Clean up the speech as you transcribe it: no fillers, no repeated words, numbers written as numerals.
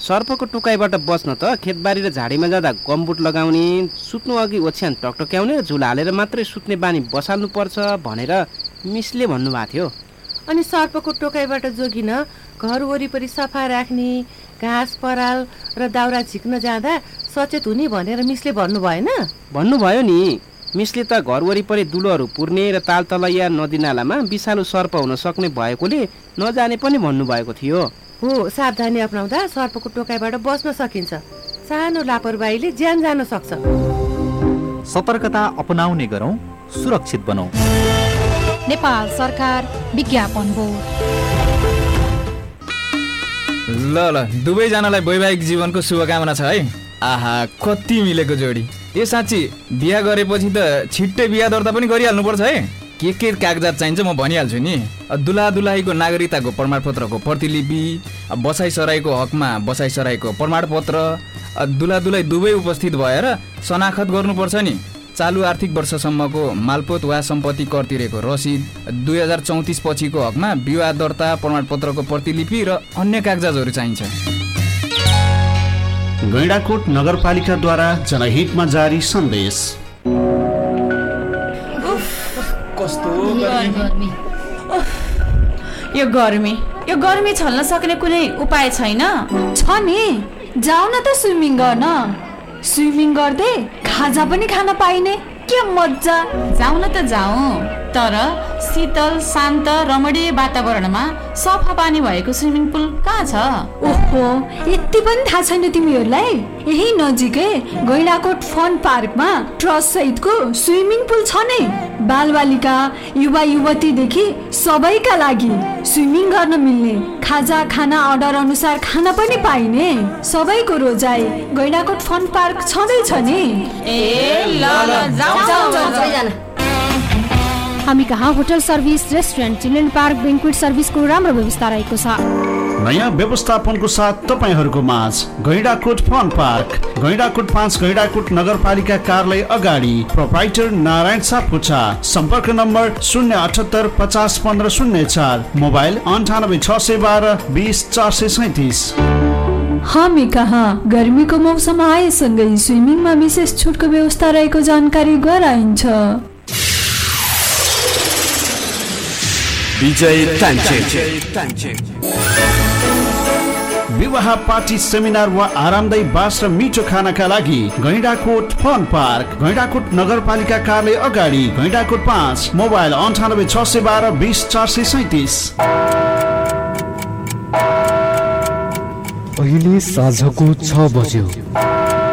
सर्पको टोकाइबाट बस्न त खेतबारी र झाडीमा जाँदा गमबुट लगाउने, सुत्नु अघि ओछ्यान टकटक्याउने र झुला हालेर मात्रै सुत्ने बानी बसाल्नुपर्छ भनेर मिसले भन्नुभएको थियो। अनि सर्पको टोकाइबाट जोगिन घर वरिपरि सफा राख्ने, घाँस पराल र दाउरा झिक्न जाँदा सचेत हुने भनेर मिसले भन्नु भएन? भन्नुभयो नि। मिसले त घर वरिपरि दुलोहरू पुर्ने र तालतलैया नदीनालामा विषालु सर्प हुन सक्ने भएकोले नजाने पनि भन्नुभएको थियो। हो, सावधानी अपनाउँदा सर्पको टोकाइबाट बस्न सकिन्छ। सानो लापरवाहीले ज्यान जान सक्छ। सतर्कता अपनाउने गरौँ, सुरक्षित बनौँ। नेपाल सरकार विज्ञापन बोर्ड। ल दुवैजनालाई वैवाहिक जीवनको शुभकामना छ है। आहा, कति मिलेको जोडी। ए साँच्ची, बिहा गरेपछि त छिट्टै बिहा दर्ता पनि गरिहाल्नुपर्छ है। के कागजात चाहिन्छ म भनिहाल्छु नि। दुला दुलाहीको नागरिकताको प्रमाणपत्रको प्रतिलिपि, बसाइसराईको हकमा बसाइसराईको प्रमाणपत्र, दुला दुलाई दुवै उपस्थित भएर शनाखत गर्नुपर्छ नि। चालु आर्थिक वर्षसम्मको मालपोत वा सम्पत्ति कर तिरेको रसिद, 2034 पछिको हकमा विवाह दर्ता प्रमाणपत्रको प्रतिलिपि र अन्य कागजातहरू चाहिन्छ। गैंडाकोट नगरपालिकाद्वारा जनहितमा जारी सन्देश। कस्तो यो गर्मी छल्न सक्ने कुनै उपाय छैन? छ नि, जाऊ न त स्विमिङ गर्न। स्विमिङ गर्दै खाजा पनि खान पाइने, के मजा। जाऊ न त जाऊ, तर शीतल शान्त रमणीय वातावरणमा सफा पानी भएको स्विमिङ पुल कहाँ छ? ओहो, यति पनि थाहा छैन तिमीहरूलाई? यही नजिकै गैंडाकोट फन पार्कमा ट्रस्ट सहितको स्विमिङ पुल छ नै। बालबालिका, युवा युवतीदेखि सबैका लागि स्विमिङ गर्न मिल्ने, खाजा खाना अर्डर अनुसार खाना पनि पाइने, सबैको रोजाइ गैंडाकोट फन पार्क छँदैछ नि। ए ल जाऊ। हामी कहाँ hotel service, restaurant, children park, बेन्क्वेट सर्भिसको राम्रो व्यवस्था रहेको छ। नयाँ व्यवस्थापनको साथ तपाईहरूको माझ गैंडाकोट फन पार्क, गैंडाकोट 5 गैंडाकोट नगरपालिका कार्यालय अगाडि, प्रोप्राइटर नारायण सापकोटा। सम्पर्क नम्बर 078 50 15 04, मोबाइल 98 612 20 437। हामी कहाँ गर्मीको मौसम आएसँगै स्विमिङमा विशेष छुटको व्यवस्था रहेको जानकारी गराइन्छ। विवाह पार्टी, सेमिनार वा आरामदायी बास र मिठो खानाका लागि गैंडाकोट फन पार्क, गैंडाकोट नगरपालिका कार्यालय अगाडि, गैंडाकोट 5, मोबाइल 98 612 20 437। अहिले साँझको 6 बज्यो।